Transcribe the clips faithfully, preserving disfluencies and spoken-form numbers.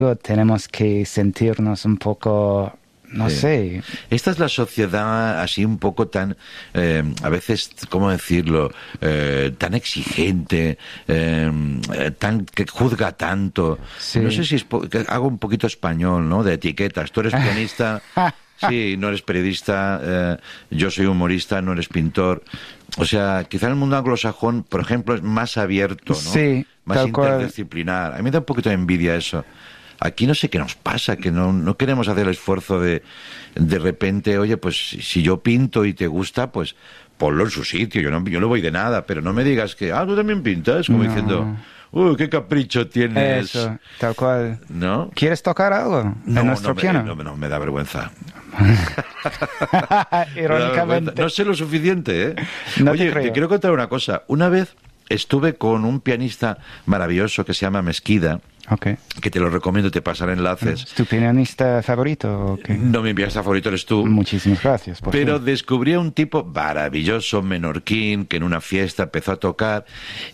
tenemos que sentirnos un poco... No sí. sé. Esta es la sociedad así un poco tan, eh, a veces, ¿cómo decirlo? Eh, tan exigente, eh, tan que juzga tanto. Sí. No sé si es po- que hago un poquito español, ¿no? De etiquetas. Tú eres pianista, sí, no eres periodista. Eh, yo soy humorista, no eres pintor. O sea, quizá el mundo anglosajón, por ejemplo, es más abierto, ¿no? Sí, más interdisciplinar. Cual. A mí me da un poquito de envidia eso. Aquí no sé qué nos pasa, que no, no queremos hacer el esfuerzo de, de repente, oye, pues si yo pinto y te gusta, pues ponlo en su sitio. Yo no, yo no voy de nada, pero no me digas que, ah, tú también pintas, como no. diciendo, uy, qué capricho tienes. Eso, tal cual. ¿No? ¿Quieres tocar algo no, en nuestro no piano? Me, no, no, me da vergüenza. Irónicamente. No sé lo suficiente, ¿eh? No Oye, te, te quiero contar una cosa. Una vez estuve con un pianista maravilloso que se llama Mesquida. Okay. Que te lo recomiendo, te pasaré enlaces. ¿Es tu pianista favorito? Okay. No, mi pianista favorito eres tú. Muchísimas gracias. Por Pero fin. descubrí a un tipo maravilloso, menorquín, que en una fiesta empezó a tocar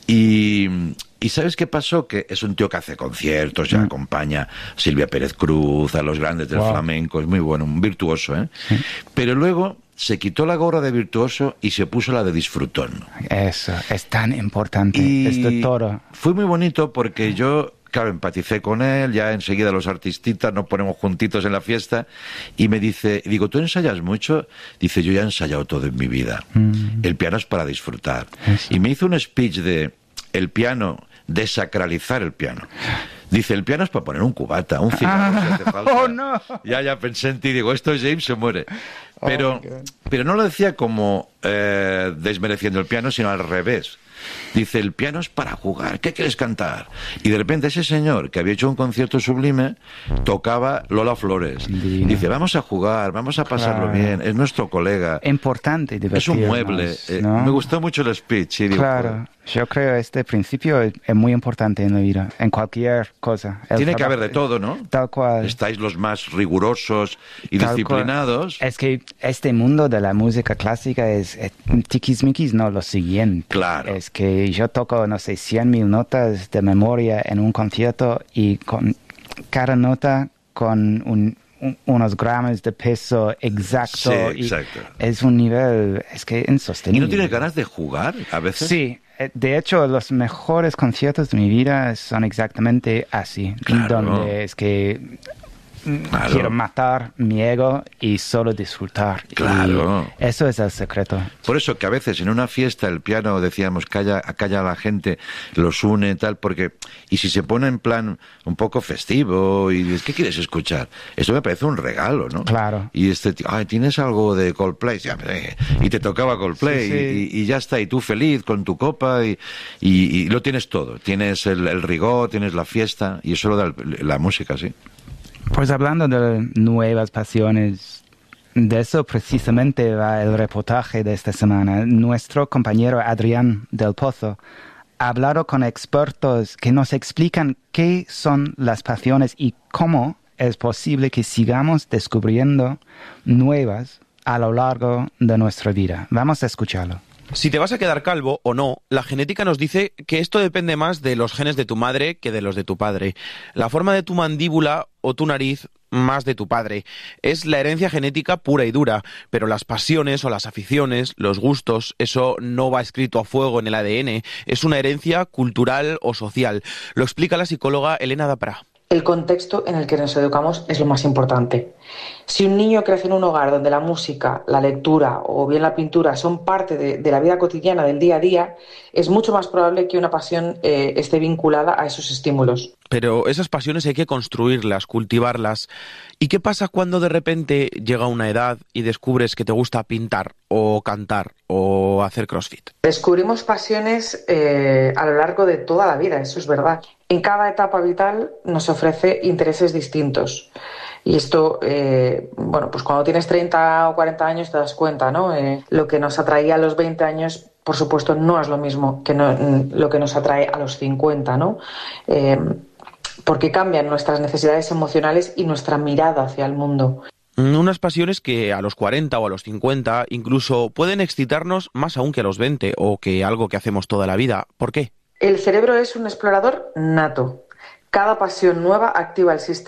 y... ¿Y sabes qué pasó? Que es un tío que hace conciertos, ya mm. acompaña a Silvia Pérez Cruz, a los grandes del wow. flamenco, es muy bueno, un virtuoso, ¿eh? Sí. Pero luego se quitó la gorra de virtuoso y se puso la de disfrutón. Eso, es tan importante, y es de todo. Fue muy bonito porque yo... Claro, empaticé con él, ya enseguida los artistitas nos ponemos juntitos en la fiesta y me dice, digo, ¿tú ensayas mucho? Dice, yo ya he ensayado todo en mi vida. Mm. El piano es para disfrutar. Eso. Y me hizo un speech de el piano, desacralizar el piano. Dice, el piano es para poner un cubata, un cigarro, ah, si hace falta. Oh, no. Ya, ya pensé en ti, digo, esto es James, se muere. Pero, oh, pero no lo decía como eh, desmereciendo el piano, sino al revés. Dice, el piano es para jugar, ¿qué quieres cantar? Y de repente ese señor que había hecho un concierto sublime tocaba Lola Flores. Divino. Dice, vamos a jugar, vamos a pasarlo claro. bien, es nuestro colega. Importante divertirnos, es un mueble. ¿no? Eh, me gustó mucho el speech. Sí, digo, claro, joder. Yo creo que este principio es, es muy importante en la vida, en cualquier cosa. El Tiene trabajo, que haber de todo, ¿no? Tal cual. Estáis los más rigurosos y tal disciplinados. Cual. Es que este mundo de la música clásica es, es tiquismiquis, no, lo siguiente. Claro. Es que yo toco, no sé, cien mil notas de memoria en un concierto y con cada nota con un... unos gramos de peso exacto. Sí, exacto. Y es un nivel, es que insostenible. ¿Y no tienes ganas de jugar a veces? Sí, de hecho los mejores conciertos de mi vida son exactamente así, claro. Donde es que claro. quiero matar mi ego y solo disfrutar. Claro. Y eso es el secreto. Por eso que a veces en una fiesta el piano, decíamos, calla, calla a la gente, los une, tal, porque... Y si se pone en plan un poco festivo y dices, ¿qué quieres escuchar? Eso me parece un regalo, ¿no? Claro. Y este, ay, ¿tienes algo de Coldplay? Y te tocaba Coldplay, sí, sí. Y, y ya está, y tú feliz con tu copa y, y, y lo tienes todo. Tienes el, el rigor, tienes la fiesta y eso lo da la música, sí. Pues hablando de nuevas pasiones, de eso precisamente va el reportaje de esta semana. Nuestro compañero Adrián del Pozo ha hablado con expertos que nos explican qué son las pasiones y cómo es posible que sigamos descubriendo nuevas a lo largo de nuestra vida. Vamos a escucharlo. Si te vas a quedar calvo o no, la genética nos dice que esto depende más de los genes de tu madre que de los de tu padre. La forma de tu mandíbula o tu nariz más de tu padre. Es la herencia genética pura y dura, pero las pasiones o las aficiones, los gustos, eso no va escrito a fuego en el A D N, es una herencia cultural o social. Lo explica la psicóloga Elena Daprá. El contexto en el que nos educamos es lo más importante. Si un niño crece en un hogar donde la música, la lectura o bien la pintura son parte de, de la vida cotidiana, del día a día, es mucho más probable que una pasión eh, esté vinculada a esos estímulos. Pero esas pasiones hay que construirlas, cultivarlas. ¿Y qué pasa cuando de repente llega una edad y descubres que te gusta pintar o cantar o hacer crossfit? Descubrimos pasiones eh, a lo largo de toda la vida, eso es verdad. En cada etapa vital nos ofrece intereses distintos. Y esto, eh, bueno, pues cuando tienes treinta o cuarenta años te das cuenta, ¿no? Eh, lo que nos atraía a los veinte años, por supuesto, no es lo mismo que no, lo que nos atrae a los cincuenta, ¿no? Eh, porque cambian nuestras necesidades emocionales y nuestra mirada hacia el mundo. Unas pasiones que a los cuarenta o a los cincuenta incluso pueden excitarnos más aún que a los veinte o que algo que hacemos toda la vida. ¿Por qué? El cerebro es un explorador nato. Cada pasión nueva activa el sistema